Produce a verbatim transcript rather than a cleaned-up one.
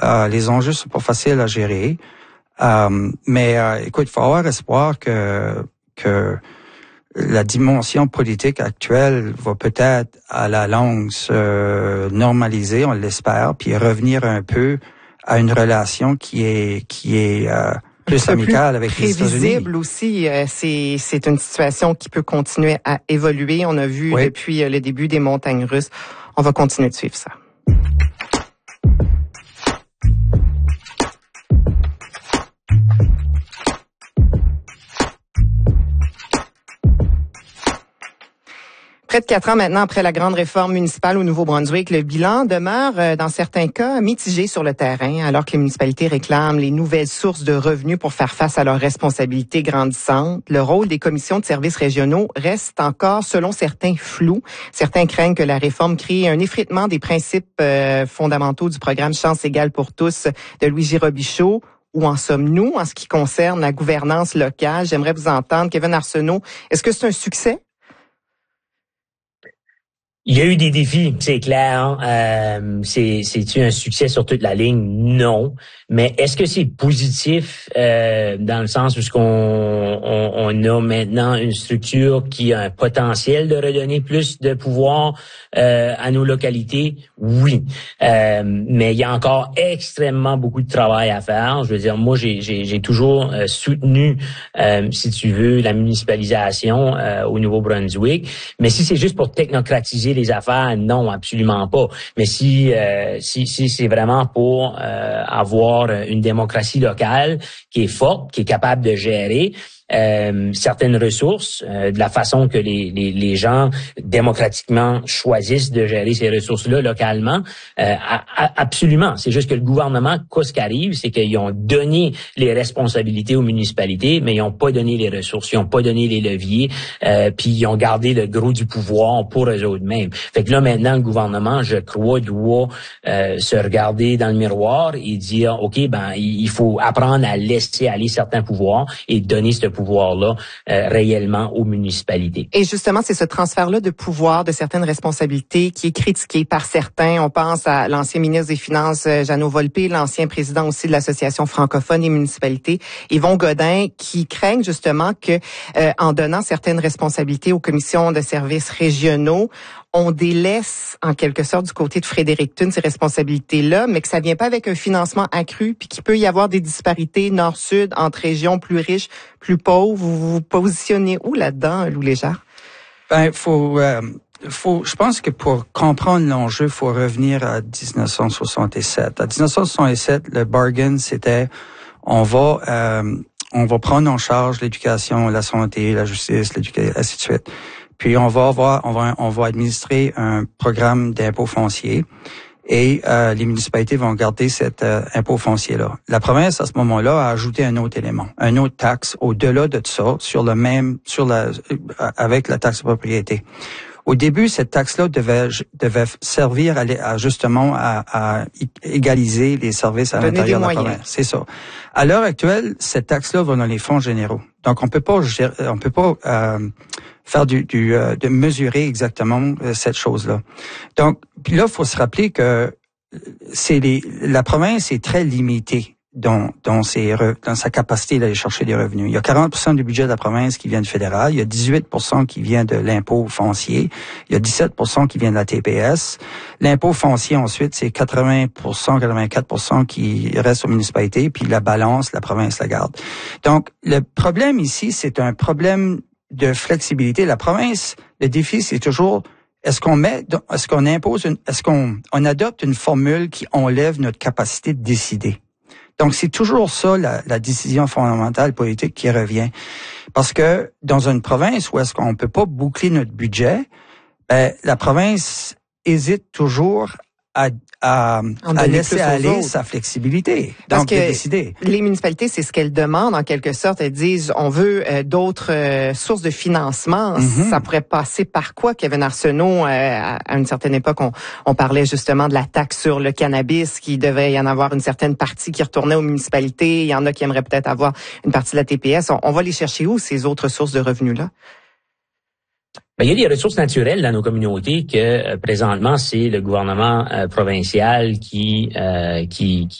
Euh, les enjeux sont pas faciles à gérer. Euh, mais euh, écoute, il faut avoir espoir que que la dimension politique actuelle va peut-être à la longue se normaliser, on l'espère, puis revenir un peu à une relation qui est qui est euh, plus amicale avec les États-Unis. Prévisible aussi, euh, c'est c'est une situation qui peut continuer à évoluer. On a vu oui. depuis euh, le début des montagnes russes. On va continuer de suivre ça. Près de quatre ans maintenant après la grande réforme municipale au Nouveau-Brunswick, le bilan demeure, euh, dans certains cas, mitigé sur le terrain, alors que les municipalités réclament les nouvelles sources de revenus pour faire face à leurs responsabilités grandissantes. Le rôle des commissions de services régionaux reste encore, selon certains, flou. Certains craignent que la réforme crée un effritement des principes euh, fondamentaux du programme Chance égale pour tous de Louis Robichaud. Où en sommes-nous en ce qui concerne la gouvernance locale? J'aimerais vous entendre. Kevin Arsenault, est-ce que c'est un succès? Il y a eu des défis, c'est clair. Euh, c'est, c'est-tu un succès sur toute la ligne? Non. Mais est-ce que c'est positif euh, dans le sens où ce qu'on on, on a maintenant une structure qui a un potentiel de redonner plus de pouvoir euh, à nos localités? Oui. Euh, mais il y a encore extrêmement beaucoup de travail à faire. Je veux dire, moi, j'ai, j'ai, j'ai toujours euh, soutenu, euh, si tu veux, la municipalisation euh, au Nouveau-Brunswick. Mais si c'est juste pour technocratiser les affaires, non, absolument pas. Mais si euh, si si c'est vraiment pour euh, avoir une démocratie locale qui est forte, qui est capable de gérer euh, certaines ressources, euh, de la façon que les, les les gens démocratiquement choisissent de gérer ces ressources-là localement, euh, a, a, absolument. C'est juste que le gouvernement, quoi ce qui arrive, c'est qu'ils ont donné les responsabilités aux municipalités, mais ils n'ont pas donné les ressources, ils n'ont pas donné les leviers, euh, puis ils ont gardé le gros du pouvoir pour eux autres mêmes. Fait que là, maintenant, le gouvernement, je crois, doit euh, se regarder dans le miroir et dire, OK, ben il faut apprendre à laisser aller certains pouvoirs et donner ce pouvoir-là euh, réellement aux municipalités. Et justement, c'est ce transfert-là de pouvoir, de certaines responsabilités qui est critiqué par certains. On pense à l'ancien ministre des Finances, Jeannot Volpe, l'ancien président aussi de l'Association francophone des municipalités, Yvon Godin, qui craignent justement que, euh, en donnant certaines responsabilités aux commissions de services régionaux, on délaisse en quelque sorte du côté de Fredericton ces responsabilités-là, mais que ça vient pas avec un financement accru, puis qu'il peut y avoir des disparités nord-sud entre régions plus riches, plus pauvres. Vous vous positionnez où là-dedans, Lou Légeard? Ben, faut, euh, faut, je pense que pour comprendre l'enjeu, faut revenir à dix-neuf cent soixante-sept. À dix-neuf cent soixante-sept, le bargain, c'était, on va, euh, on va prendre en charge l'éducation, la santé, la justice, l'éducation, ainsi de suite. Puis on va avoir, on va, on va administrer un programme d'impôt foncier et euh, les municipalités vont garder cet euh, impôt foncier-là. La province, à ce moment-là, a ajouté un autre élément, un autre taxe au-delà de ça, sur le même, sur la, euh, avec la taxe de propriété. Au début, cette taxe-là devait, devait servir à, à justement à, à égaliser les services à Donner l'intérieur de la moyens. province. C'est ça. À l'heure actuelle, cette taxe-là va dans les fonds généraux. Donc, on peut pas, on peut pas euh, faire du, du euh, de mesurer exactement euh, cette chose-là. Donc, puis là, il faut se rappeler que c'est les, la province est très limitée dans, dans, ses, dans sa capacité d'aller chercher des revenus. Il y a quarante pour cent du budget de la province qui vient du fédéral, il y a dix-huit pour cent qui vient de l'impôt foncier, il y a dix-sept pour cent qui vient de la T P S. L'impôt foncier, ensuite, c'est quatre-vingts pour cent, quatre-vingt-quatre pour cent qui reste aux municipalités, puis la balance, la province la garde. Donc, le problème ici, c'est un problème de flexibilité. La province, le défi, c'est toujours est-ce qu'on met, est-ce qu'on impose, une, est-ce qu'on on adopte une formule qui enlève notre capacité de décider. Donc, c'est toujours ça, la, la décision fondamentale politique qui revient. Parce que dans une province où est-ce qu'on peut pas boucler notre budget, ben, la province hésite toujours à, à, à laisser aller sa flexibilité. Parce donc, que de décider. Les municipalités, c'est ce qu'elles demandent en quelque sorte. Elles disent, on veut euh, d'autres euh, sources de financement. Mm-hmm. Ça pourrait passer par quoi, Kevin Arsenault? Euh, à une certaine époque, on, on parlait justement de la taxe sur le cannabis, qu'il devait y en avoir une certaine partie qui retournait aux municipalités. Il y en a qui aimeraient peut-être avoir une partie de la T P S. On, on va les chercher où, ces autres sources de revenus-là? Ben, il y a des ressources naturelles dans nos communautés que euh, présentement c'est le gouvernement euh, provincial qui, euh, qui qui